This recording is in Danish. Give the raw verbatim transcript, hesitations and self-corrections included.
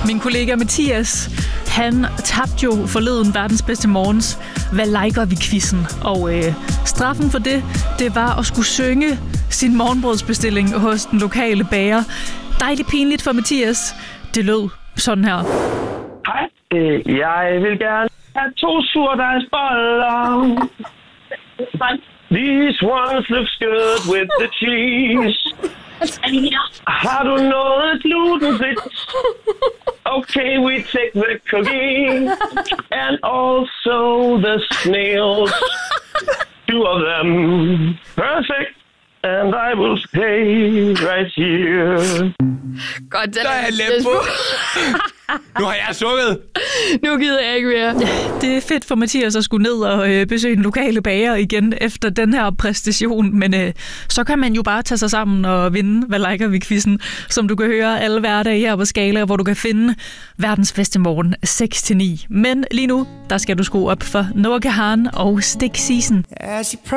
Min kollega Mathias, han tabte jo forleden verdens bedste morgens Hvad liker vi quizzen. Og øh, straffen for det, det var at skulle synge sin morgenbrødsbestilling hos den lokale bager. Dejligt pinligt for Mathias. Det lød sådan her. Hej, øh, jeg vil gerne have to surdejsboller. These ones look good with the cheese. Har du noget glutenfrit? Okay, we take the cookie and also the snails. Two of them. Perfect. And I will stay right here. Godt, Der er jeg let på. Nu har jeg sunget. Nu gider jeg ikke mere. Ja, det er fedt for Mathias at skulle ned og øh, besøge den lokale bager igen efter den her præstation. Men øh, så kan man jo bare tage sig sammen og vinde Hvad liker vi quizzen, som du kan høre alle hverdage her på Skala, hvor du kan finde verdens bedste morgen seks til ni. Men lige nu, der skal du skrue op for Noah Kahan og Stick Season.